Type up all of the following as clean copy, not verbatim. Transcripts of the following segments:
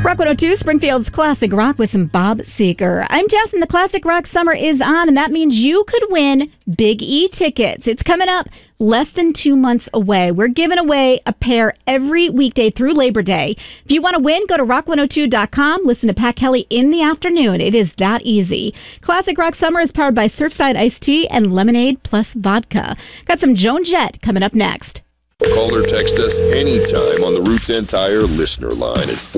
Rock 102, Springfield's Classic Rock with some Bob Seger. I'm Jess, and the Classic Rock Summer is on, and that means you could win Big E tickets. It's coming up less than 2 months away. We're giving away a pair every weekday through Labor Day. If you want to win, go to rock102.com. Listen to Pat Kelly in the afternoon. It is that easy. Classic Rock Summer is powered by Surfside Iced Tea and Lemonade plus vodka. Got some Joan Jett coming up next. Call or text us anytime on the Route 10 Tire listener line at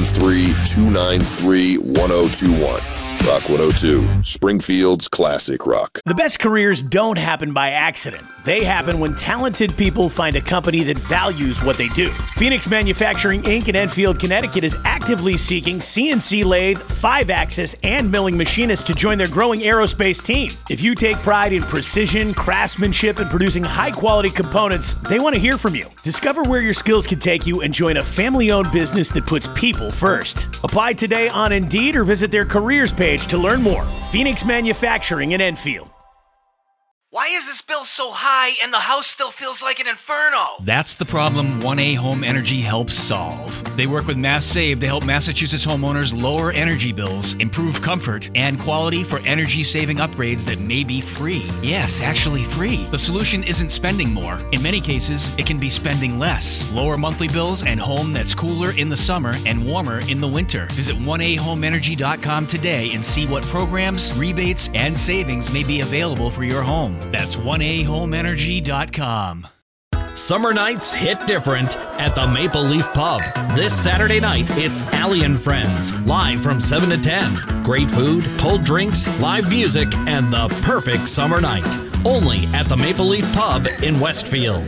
413-293-1021. Rock 102, Springfield's Classic Rock. The best careers don't happen by accident. They happen when talented people find a company that values what they do. Phoenix Manufacturing, Inc. in Enfield, Connecticut is actively seeking CNC lathe, 5-axis, and milling machinists to join their growing aerospace team. If you take pride in precision, craftsmanship, and producing high-quality components, they want to hear from you. Discover where your skills can take you and join a family-owned business that puts people first. Apply today on Indeed or visit their careers page to learn more. Phoenix Manufacturing in Enfield. Why is this bill so high and the house still feels like an inferno? That's the problem 1A Home Energy helps solve. They work with Mass Save to help Massachusetts homeowners lower energy bills, improve comfort, and quality for energy-saving upgrades that may be free. Yes, actually free. The solution isn't spending more. In many cases, it can be spending less. Lower monthly bills and home that's cooler in the summer and warmer in the winter. Visit 1ahomeenergy.com today and see what programs, rebates, and savings may be available for your home. That's 1ahomeenergy.com. Summer nights hit different at the Maple Leaf Pub. This Saturday night, it's Allie and Friends, live from 7 to 10. Great food, cold drinks, live music, and the perfect summer night. Only at the Maple Leaf Pub in Westfield.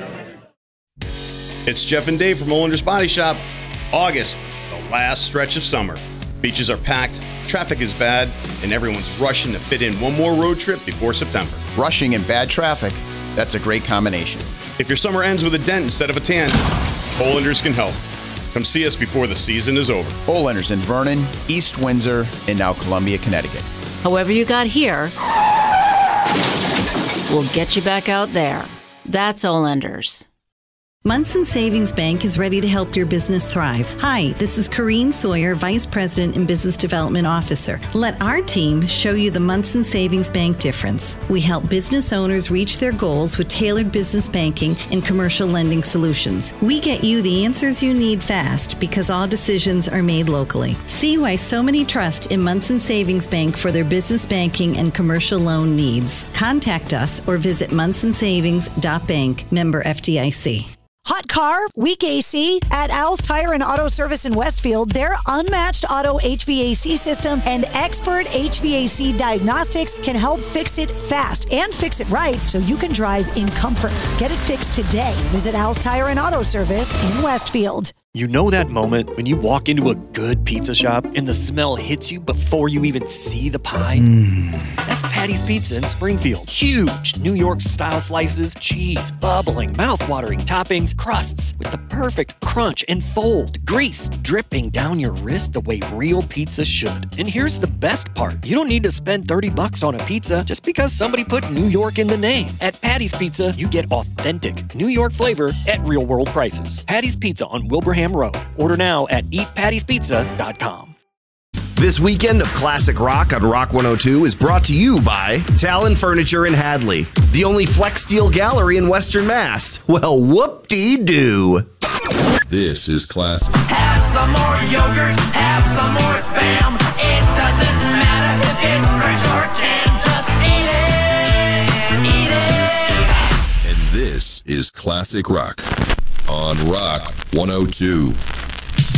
It's Jeff and Dave from Olander's Body Shop. August, the last stretch of summer. Beaches are packed, traffic is bad, and everyone's rushing to fit in one more road trip before September. Rushing and bad traffic, that's a great combination. If your summer ends with a dent instead of a tan, Olander's can help. Come see us before the season is over. Olander's in Vernon, East Windsor, and now Columbia, Connecticut. However you got here, we'll get you back out there. That's Olander's. Munson Savings Bank is ready to help your business thrive. Hi, this is Corrine Sawyer, Vice President and Business Development Officer. Let our team show you the Munson Savings Bank difference. We help business owners reach their goals with tailored business banking and commercial lending solutions. We get you the answers you need fast because all decisions are made locally. See why so many trust in Munson Savings Bank for their business banking and commercial loan needs. Contact us or visit munsonsavings.bank, member FDIC. Hot car, weak AC at Al's Tire and Auto Service in Westfield. Their unmatched auto HVAC system and expert HVAC diagnostics can help fix it fast and fix it right so you can drive in comfort. Get it fixed today. Visit Al's Tire and Auto Service in Westfield. You know that moment when you walk into a good pizza shop and the smell hits you before you even see the pie? That's Patty's Pizza in Springfield. Huge New York-style slices, cheese, bubbling, mouth-watering toppings, crusts with the perfect crunch and fold, grease dripping down your wrist the way real pizza should. And here's the best part. You don't need to spend $30 on a pizza just because somebody put New York in the name. At Patty's Pizza, you get authentic New York flavor at real-world prices. Patty's Pizza on Wilbraham Road. Order now at eatpattie'spizza.com. This weekend of Classic Rock on Rock 102 is brought to you by Talon Furniture in Hadley, the only Flex Steel gallery in Western Mass. Well, whoop-dee-doo. This is Classic. Have some more yogurt, have some more Spam. It doesn't matter if it's fresh or canned, just eat it, eat it. And this is Classic Rock on Rock 102.